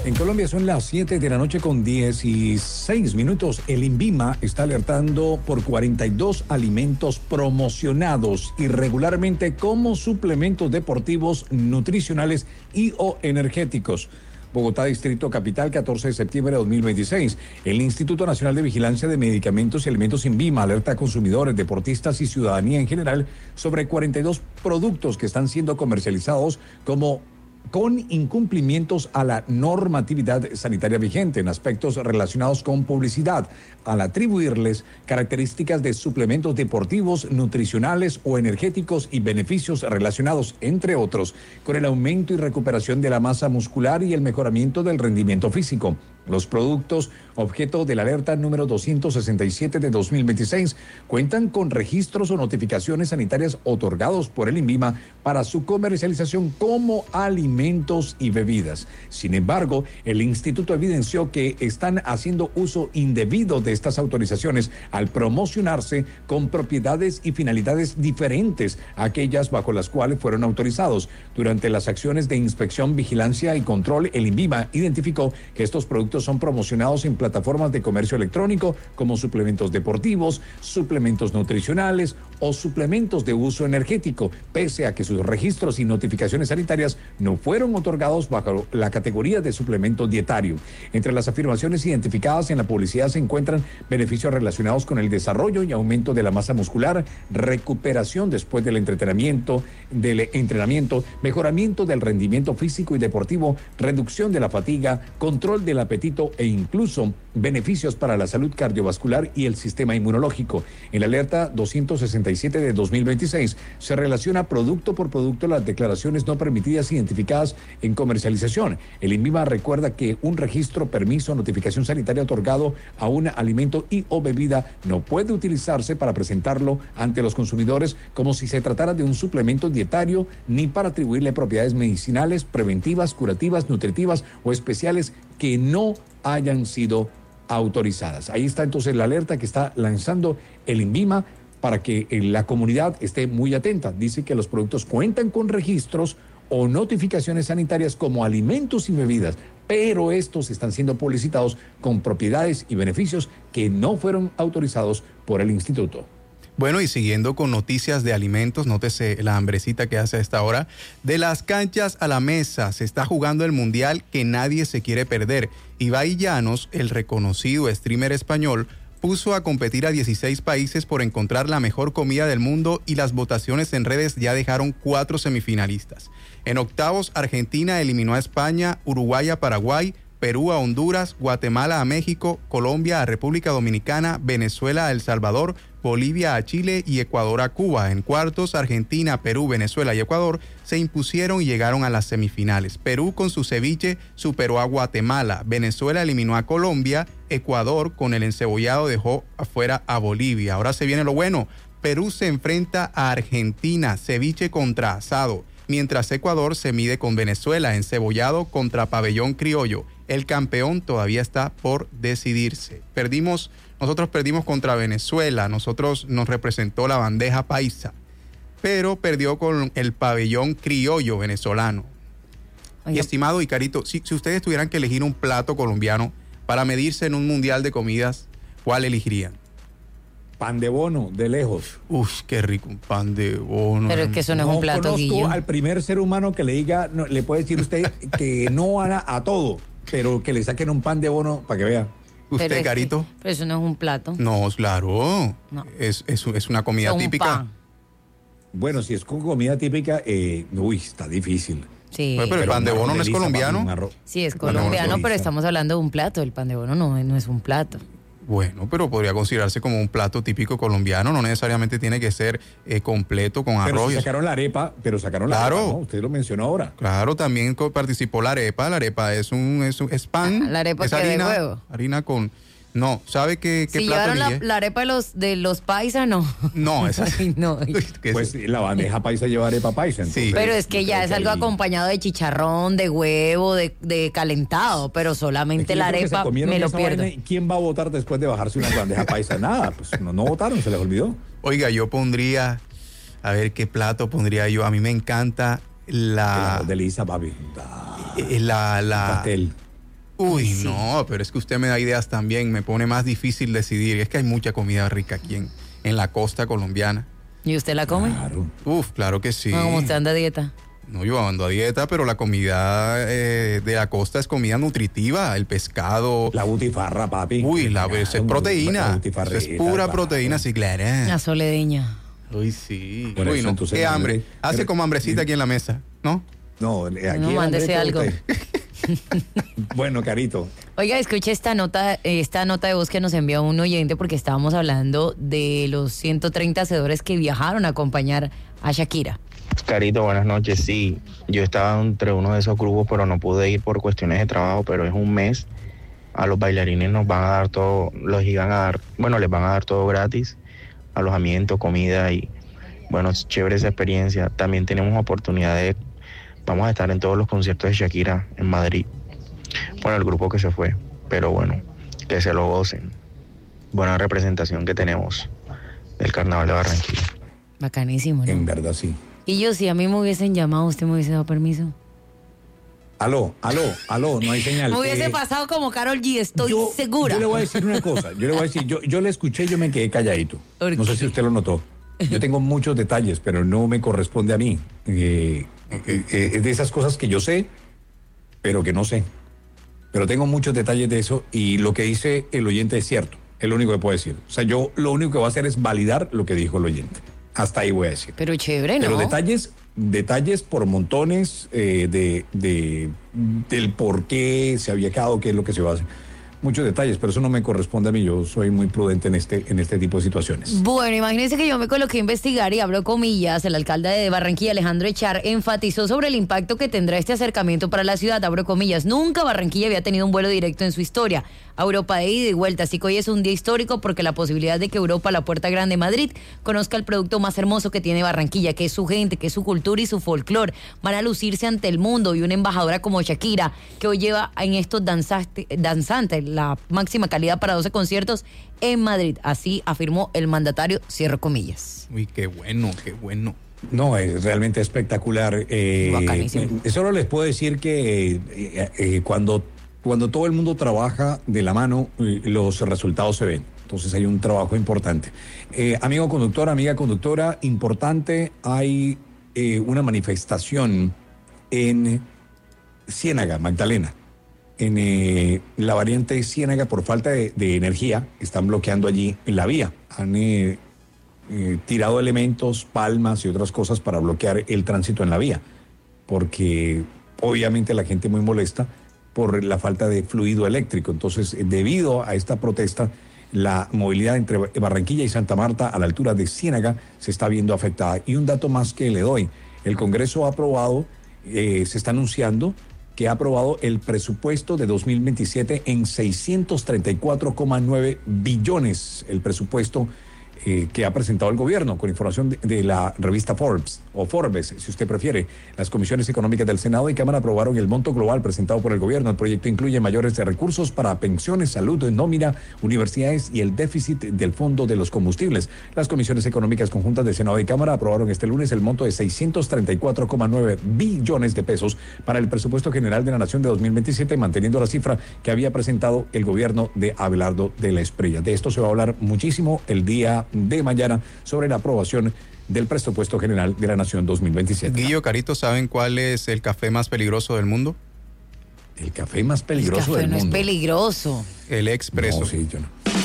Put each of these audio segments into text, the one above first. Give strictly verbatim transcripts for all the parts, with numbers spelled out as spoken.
En Colombia son las siete de la noche con dieciséis minutos. El INVIMA está alertando por cuarenta y dos alimentos promocionados irregularmente como suplementos deportivos, nutricionales y o energéticos. Bogotá, Distrito Capital, catorce de septiembre de dos mil veintiséis. El Instituto Nacional de Vigilancia de Medicamentos y Alimentos INVIMA alerta a consumidores, deportistas y ciudadanía en general sobre cuarenta y dos productos que están siendo comercializados como con incumplimientos a la normatividad sanitaria vigente en aspectos relacionados con publicidad, al atribuirles características de suplementos deportivos, nutricionales o energéticos y beneficios relacionados, entre otros, con el aumento y recuperación de la masa muscular y el mejoramiento del rendimiento físico. Los productos objeto de la alerta número doscientos sesenta y siete de dos mil veintiséis cuentan con registros o notificaciones sanitarias otorgados por el INVIMA para su comercialización como alimentos y bebidas. Sin embargo, el instituto evidenció que están haciendo uso indebido de estas autorizaciones al promocionarse con propiedades y finalidades diferentes a aquellas bajo las cuales fueron autorizados. Durante las acciones de inspección, vigilancia y control, el INVIMA identificó que estos productos son promocionados en plataformas de comercio electrónico como suplementos deportivos, suplementos nutricionales o suplementos de uso energético, pese a que sus registros y notificaciones sanitarias no fueron otorgados bajo la categoría de suplemento dietario. Entre las afirmaciones identificadas en la publicidad se encuentran beneficios relacionados con el desarrollo y aumento de la masa muscular, recuperación después del entrenamiento, del entrenamiento, mejoramiento del rendimiento físico y deportivo, reducción de la fatiga, control del apetito e incluso beneficios para la salud cardiovascular y el sistema inmunológico. En la alerta doscientos sesenta y siete de dos mil veintiséis se relaciona producto por producto las declaraciones no permitidas identificadas en comercialización. El INVIMA recuerda que un registro, permiso o notificación sanitaria otorgado a un alimento y o bebida no puede utilizarse para presentarlo ante los consumidores como si se tratara de un suplemento dietario, ni para atribuirle propiedades medicinales, preventivas, curativas, nutritivas o especiales que no hayan sido autorizadas. Ahí está entonces la alerta que está lanzando el INVIMA para que la comunidad esté muy atenta. Dice que los productos cuentan con registros o notificaciones sanitarias como alimentos y bebidas, pero estos están siendo publicitados con propiedades y beneficios que no fueron autorizados por el instituto. Bueno, y siguiendo con noticias de alimentos, nótese la hambrecita que hace a esta hora. De las canchas a la mesa, se está jugando el mundial que nadie se quiere perder. Ibai Llanos, el reconocido streamer español, puso a competir a dieciséis países por encontrar la mejor comida del mundo y las votaciones en redes ya dejaron cuatro semifinalistas. En octavos, Argentina eliminó a España, Uruguay a Paraguay, Perú a Honduras, Guatemala a México, Colombia a República Dominicana, Venezuela a El Salvador, Bolivia a Chile y Ecuador a Cuba. En cuartos, Argentina, Perú, Venezuela y Ecuador se impusieron y llegaron a las semifinales. Perú con su ceviche superó a Guatemala, Venezuela eliminó a Colombia, Ecuador con el encebollado dejó afuera a Bolivia. Ahora se viene lo bueno, Perú se enfrenta a Argentina, ceviche contra asado, mientras Ecuador se mide con Venezuela, encebollado contra pabellón criollo. El campeón todavía está por decidirse. Perdimos, nosotros perdimos contra Venezuela, nosotros nos representó la bandeja paisa, pero perdió con el pabellón criollo venezolano. Oye. Y estimado Icarito, si, si ustedes tuvieran que elegir un plato colombiano para medirse en un mundial de comidas, ¿cuál elegirían? Pan de bono, de lejos. Uf, qué rico un pan de bono. Pero es que eso no, no es un plato, conozco Guillo. Al primer ser humano que le diga, no, le puede decir usted que no a, a todo, pero que le saquen un pan de bono para que vea. ¿Usted, pero Carito? Que, pero eso no es un plato. No, claro. No. Es, es, es una comida es típica. Pan. Bueno, si es con comida típica, eh, uy, está difícil. Sí. Bueno, pero el pan de bono no es colombiano. Sí, es colombiano, no, pero estamos hablando de un plato. El pan de bono no, no es un plato. Bueno, pero podría considerarse como un plato típico colombiano, no necesariamente tiene que ser eh, completo con arroz. Pero sacaron la arepa, pero sacaron claro. la arepa, ¿no? Usted lo mencionó ahora. Claro, también participó la arepa, la arepa es un es, un, es pan. Ah, la arepa es que harina, de huevo. Harina con... No, ¿sabe qué, qué si plato llevaron la, la arepa de los, de los paisas, no. No, esa Ay, no. Pues la bandeja paisa lleva arepa paisa. Entonces, sí. Pero es que ya es algo ahí acompañado de chicharrón, de huevo, de, de calentado, pero solamente es la arepa me lo pierdo. Vaina, ¿quién va a votar después de bajarse una bandeja paisa? Nada, pues no, no votaron, se les olvidó. Oiga, yo pondría, a ver qué plato pondría yo. A mí me encanta la... De Lisa, papi. La, la, pastel. Uy, Sí. no, pero es que usted me da ideas también, me pone más difícil decidir. Es que hay mucha comida rica aquí en, en la costa colombiana. ¿Y usted la come? Claro. Uf, claro que sí. No, como usted anda a dieta. No, yo ando a dieta, pero la comida eh, de la costa es comida nutritiva, el pescado. La butifarra, papi. Uy, la, eso es proteína. La Eso es pura claro. proteína, sí, claro. La soledeña. Uy, sí. Por Uy, eso, no, entonces, qué no, hambre. no, Hace no, como hambrecita aquí en la mesa, ¿no? No, aquí No, mándese algo. Bueno, Carito. Oiga, escuche esta nota, esta nota de voz que nos envió un oyente porque estábamos hablando de los ciento treinta hacedores que viajaron a acompañar a Shakira. Carito, buenas noches. Sí, yo estaba entre uno de esos grupos, pero no pude ir por cuestiones de trabajo, pero es un mes. A los bailarines nos van a dar todo, los iban a dar, bueno, les van a dar todo gratis, alojamiento, comida y, bueno, es chévere esa experiencia. También tenemos oportunidad de, vamos a estar en todos los conciertos de Shakira en Madrid. Bueno, el grupo que se fue, pero bueno, que se lo gocen. Buena representación que tenemos del Carnaval de Barranquilla. Bacanísimo, ¿no? En verdad, sí. Y yo, si a mí me hubiesen llamado, ¿usted me hubiese dado permiso? Aló, aló, aló, no hay señal. Me hubiese Eh, pasado como Karol G, estoy yo- segura. Yo le voy a decir una cosa. Yo le voy a decir, yo, yo le escuché y yo me quedé calladito. ¿Por No sé qué? si usted lo notó. Yo tengo muchos detalles, pero no me corresponde a mí. Eh, eh, eh, es de esas cosas que yo sé, pero que no sé. Pero tengo muchos detalles de eso y lo que dice el oyente es cierto. Es lo único que puedo decir. O sea, yo lo único que voy a hacer es validar lo que dijo el oyente. Hasta ahí voy a decir. Pero chévere, ¿no? Pero detalles, detalles por montones eh, de, de del por qué se había quedado, qué es lo que se va a hacer. Muchos detalles, pero eso no me corresponde a mí. Yo soy muy prudente en este, en este tipo de situaciones. Bueno, imagínense que yo me coloqué a investigar y abro comillas. El alcalde de Barranquilla, Alejandro Echar, enfatizó sobre el impacto que tendrá este acercamiento para la ciudad. Abro comillas. Nunca Barranquilla había tenido un vuelo directo en su historia a Europa de ida y vuelta. Así que hoy es un día histórico porque la posibilidad de que Europa, la Puerta Grande, Madrid, conozca el producto más hermoso que tiene Barranquilla, que es su gente, que es su cultura y su folclore. Van a lucirse ante el mundo y una embajadora como Shakira, que hoy lleva en estos danzaste- danzantes la máxima calidad para doce conciertos en Madrid. Así afirmó el mandatario, cierro comillas. Uy, qué bueno, qué bueno. No, es realmente espectacular. Eh, Bacanísimo. eh, solo les puedo decir que eh, eh, cuando, cuando todo el mundo trabaja de la mano, eh, los resultados se ven. Entonces hay un trabajo importante. Eh, amigo conductor, amiga conductora, importante, hay eh, una manifestación en Ciénaga, Magdalena. En eh, la variante Ciénaga, por falta de, de energía, están bloqueando allí la vía. Han eh, eh, tirado elementos, palmas y otras cosas para bloquear el tránsito en la vía, porque obviamente la gente muy molesta por la falta de fluido eléctrico. Entonces, eh, debido a esta protesta, la movilidad entre Barranquilla y Santa Marta a la altura de Ciénaga se está viendo afectada. Y un dato más que le doy, el Congreso ha aprobado, eh, se está anunciando que ha aprobado el presupuesto de dos mil veintisiete en seiscientos treinta y cuatro coma nueve billones, el presupuesto eh, que ha presentado el gobierno, con información de, de la revista Forbes, o Forbes, si usted prefiere. Las comisiones económicas del Senado y Cámara aprobaron el monto global presentado por el gobierno. El proyecto incluye mayores de recursos para pensiones, salud, nómina, universidades y el déficit del fondo de los combustibles. Las comisiones económicas conjuntas del Senado y Cámara aprobaron este lunes el monto de seiscientos treinta y cuatro coma nueve billones de pesos para el presupuesto general de la Nación de dos mil veintisiete, manteniendo la cifra que había presentado el gobierno de Abelardo de la Espriella. De esto se va a hablar muchísimo el día de mañana sobre la aprobación del presupuesto general de la Nación dos mil veintisiete. Guillo, Carito, ¿saben cuál es el café más peligroso del mundo? El café más El peligroso café del no mundo. es peligroso. El expreso. No, sí, yo no.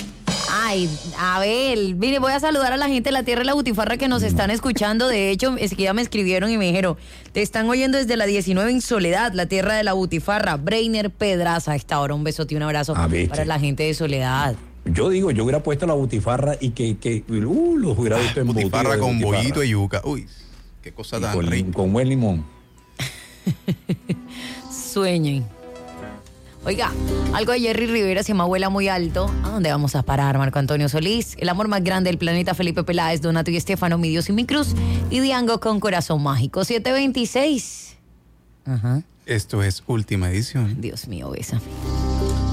Ay, Abel, mire, voy a saludar a la gente de la Tierra de la Butifarra que nos están escuchando. De hecho, es que ya me escribieron y me dijeron, te están oyendo desde la diecinueve en Soledad, la Tierra de la Butifarra. Breiner Pedraza, a esta hora un besote y un abrazo Ah, viste. para la gente de Soledad. Yo digo, yo hubiera puesto la butifarra y que, que uh, los hubiera visto en Butifarra con bollito y yuca. Uy, qué cosa tan con, rica. con buen limón. Sueñen. Oiga, algo de Jerry Rivera se llama Vuela Muy Alto. ¿A dónde vamos a parar, Marco Antonio Solís? El amor más grande del planeta, Felipe Peláez, Donato y Estefano, Mi Dios y Mi Cruz. Y Diango con Corazón Mágico, siete veintiséis. Ajá. Esto es Última Edición. Dios mío, bésame.